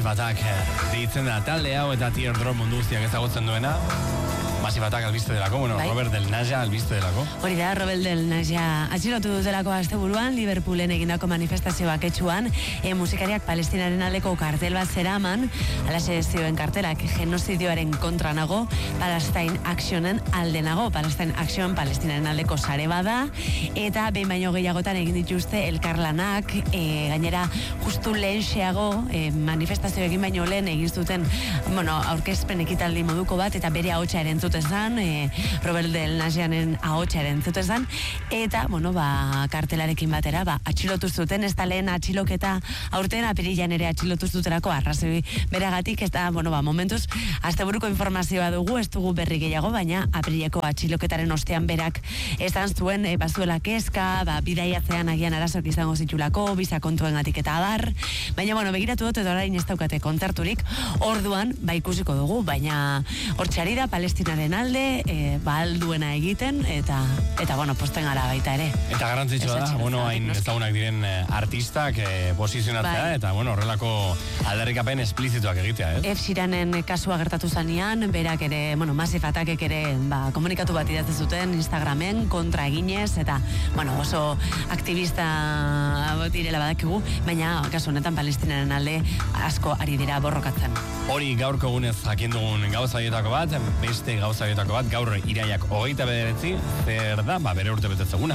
Massive Attack deitzen da talde hau eta Teardrop mundu guztiak ezagutzen duena. Massive Attack albiste delako, bueno, bai. Robert Del Naja albiste delako. Hori da, Robert Del Naja atxilotu dutelako asteburuan, Liverpoolen egindako manifestazio baketsuan, musikariak Palestinaren aldeko kartel bat zeraman, alaxe zioen kartelak, genozidioaren kontra nago, Palestine Actionen alde nago, Palestine Action Palestinaren aldeko sare bada, eta behin baino gehiagotan egin dituzte elkarlanak, gainera justu lehenxeago, manifestazio egin baino lehen egin zuten, bueno, aurkezpen ekitaldi moduko bat, eta bere ahotsa erentzuten zan, Robert Del Najanen ahotsa erentzuten zan, eta, bueno, kartelarekin batera, atxilotu zuten, ez da lehen atxiloketa aurten apirilan ere atxilotu zuterako arrazoi beragatik, eta, bueno, momentuz, asteburuko informazioa dugu, ez dugu berri gehiago, baina apirileko atxiloketaren ostean berak esan zuen, bazuela kezka, bidaiatzean agian arazok izango zitulako, biza kontuengatik eta abar, baina, bueno, begiratu dut edo orain ez daukate kontzerturik, orduan, ikusiko dugu, baina hortxari da Palestinaren alde, alduena egiten, eta bueno, posten gara baita ere. Eta garrantzitsua da, bueno, hain ezagunak diren artistak posizionatzea, eta, bueno, horrelako aldarrikapen esplizituak egitea, Ed Sheeranen kasua gertatu zanean, berak ere, bueno, Massive Attackek ere, komunikatu bat idatze zuten Instagramen, kontra eginez, eta, bueno, oso aktivista direla badakigu, baina, kasu honetan Palestinaren alde asko ari dira borrokatzen. Hori gaurko gunez jakin dugun gauza horietako bat, beste gauza horietako bat, gaur iraiak 29, zer da, bere urte betetzeguna.